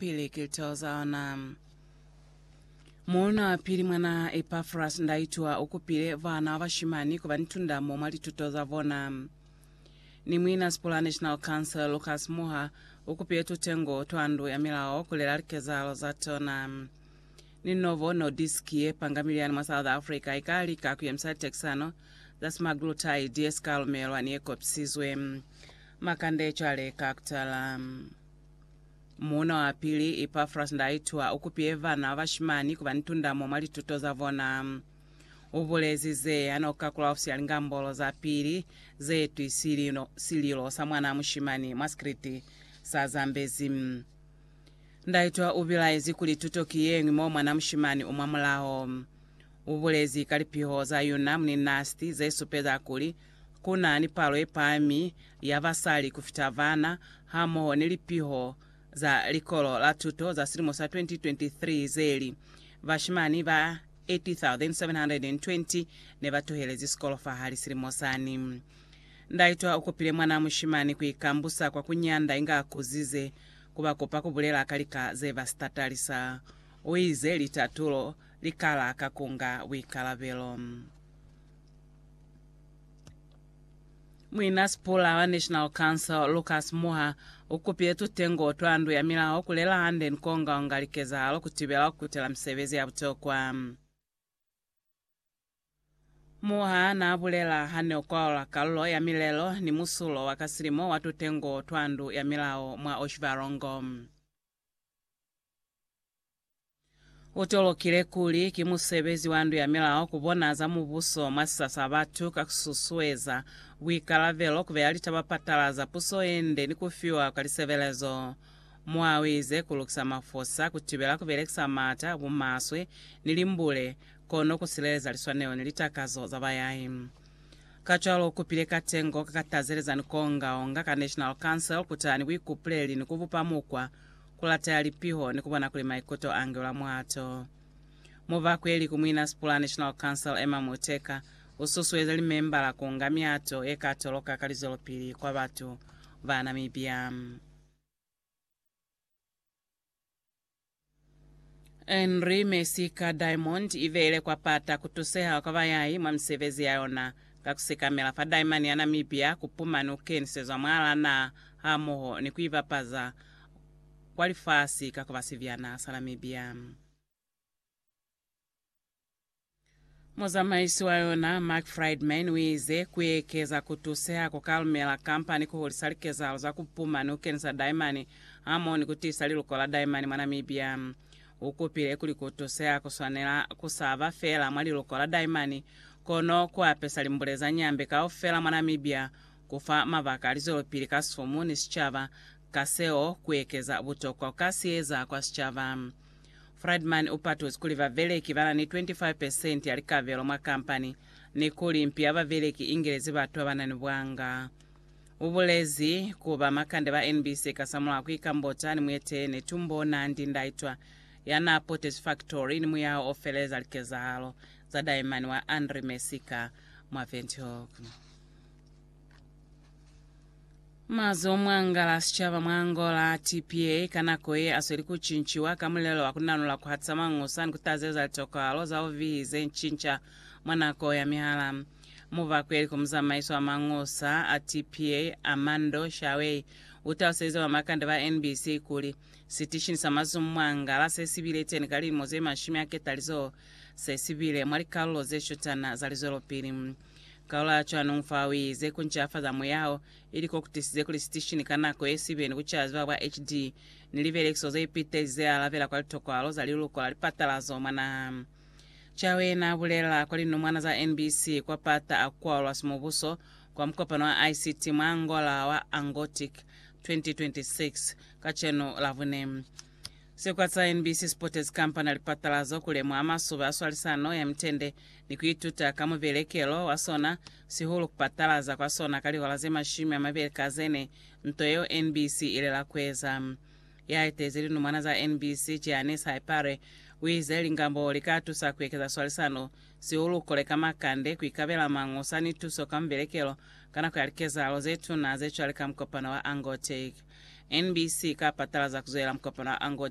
pili kilitoza na muona pili mwana Epaphras ndaitwa ukupile vana vashimani kuva ntundamo mwali tutoza vona ni mwina Spola National Council Lucas Muha ukupile tutengo twandu ya milao kulela likezalo zatona ni novo no diskie pangamiliani mwa South Africa ikalika kuyemsa texano za smaglutide diescalmel wani ekopsizwe makande chale kaktala muona wa pili Epaphras ndaitwa ukupile vana vashimani kuva ntundamo mwali tutoza vona ubulezi ze anokakula ofisiali ngambolo za pili zetu sililo samwana mushimani maskriti sa Zambezi ndaitwa ubilaizi kuli tutokiye ngimo mwana mushimani umwamulaho ubulezi kalipiho za yuna mni nasti ze supeza kuli kuna ni palo epami ya vasali kufita vana hamo nilipiho za likolo la tuto za silimosa 2023 zeli vashimani va 80,720 ne vatuhelezi skolo fahali silimosani ndaitwa ukupile mwana mushimani kuikambusa kwa kunyanda inga kuzize kubakopa kubulela akalika zeva statalisa uize litatulo likala kakunga wikalavelo mwina Spola wa National Council Lucas Muha ukupile tutengo twandu ya milao kulela ande nkonga ongalikezalo kutibela kutela msevezi ya butokwa Muha na abulela hane ukola kalulo ya milelo ni musulo wakasilimo watutengo twandu ya milao mwa Oshvarongo utolo kile kuli kimusebezi wandu ya milao kubona za mubuso masasa batu kakususweza wikalavelo kuveali tabapatalaza puso ende ni kufiwa kalisevelezo mwawize kulukisa mafosa kutibela kuvelekisa mata bumaswe nilimbule kono kusileza liswaneo nilitakazo za bayayi kachalo kupile katengo kakatazeleza nikonga onga ka National Council kutani wikupuleli nikuvupamukwa kulataya lipiho nikubona kuli maikoto angela mwato muva kweli kumwina Spola National Council Emma Muteka ususweza limembala kunga miato ekatoloka kalizolo pili kwa batu va Namibia Henry Mesika Diamond ivele kwa pata kutuseha kwa vayayi mwa msevezi yayona kakusikamela fa Diamond ya Namibia kupuma nukensezo mwala na hamoho ni kuivapaza kwalifasi kakuvasivyana sa Namibia Mozamaisi wayona Mark Friedman wize kuyekeza kutuseha kukalmela kampani kuhulisalikeza za kupuma nukensa Diamond hamoni kutisa lilukola Diamond mwa Namibia ukupile kuli kutusea kuswanela kusava fela mwali lukola Diamond kono kuapesa limbuleza nyambe ka ofela mwa Namibia kufa mavaka alizolopili kasumu ni sichava kaseo kuekeza butoko kasieza kwa sichava Friedman upatu kuliva veleki vala ni 25% alikavelo mwa kampani ni kuli mpia vaveleki ingerezi batu abanani bwanga ubulezi kuba makande ba NBC kasamula kuikambota ni mwete ne tumbo na ndi ndaitwa yana Potes Factory ni muyao ofeleza likezalo za Diamond wa Andre Mesika mwa Ventok mazo mwangala sichava mwangola TPA kanakoye asweli kuchinchiwa kamulelo wakunanula kuhatsa mang'usani kutazeza litokalo za ovize nchincha mwanako ya mihala muva kweli kumzamaiso wa mang'usa a TPA Amando Shawei utawaseze wa makande wa NBC kuli sitishini samazu mwangala sesibile teni kalimo ze mashimi yake talizo sesibile mwali kalulo ze shutana zalizolo pili kaula chanu mfawize kunchafa za muyao iliko kutisize kuli sitishini kanako esibeni kuchazwa wa HD nilivelekso ze ipite ze alavela kwa litoko alo za liluko alipatalazo mana chawe na bulela kwa linu mwana za NBC kwa pata akwalwa sumubuso kwa mkopano wa ICT mwangola wa Angotic 2026 kacheno lavune sekwatsa NBC Sports Company alipatalazo kule mwamasuba aswalisano ya mtende ni kuituta kama velekelo wasona sihulu kupatalaza kwa sona kali walazema shimi ya mabeleka zene mtoyo NBC ile la kweza ya itezeli numana za NBC Janice Haipare wize lingambo likatusa kuekeza swalisano sihulu koleka makande kuikabela mang'usani tuso kambelekelo kana kuyalikeza rozetu na zetu alika mkopano wa Angotic NBC kapatalaza kuzoela mkopano wa Angotic